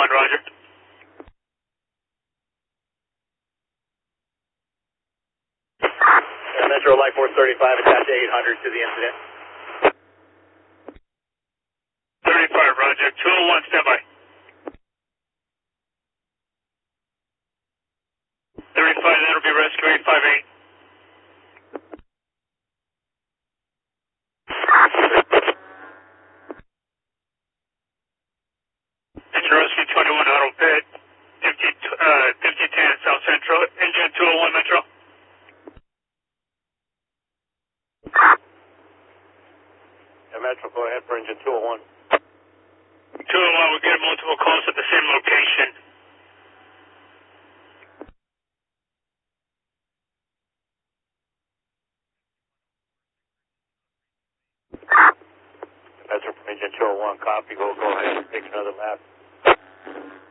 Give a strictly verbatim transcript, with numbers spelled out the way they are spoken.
one, roger. Yeah, Metro Light Force thirty-five, attach eight hundred to the incident. thirty-five, roger. two oh one, standby. thirty-five, that'll be rescue eight five eight. Engine rescue twenty-one, auto pit. fifty, uh, fifty ten, South Central. Engine two oh one, Metro. Yeah, Metro, go ahead for engine two oh one. two oh one, we're getting multiple calls at the same location. Metro from engine two oh one, copy, go, go ahead and take another lap.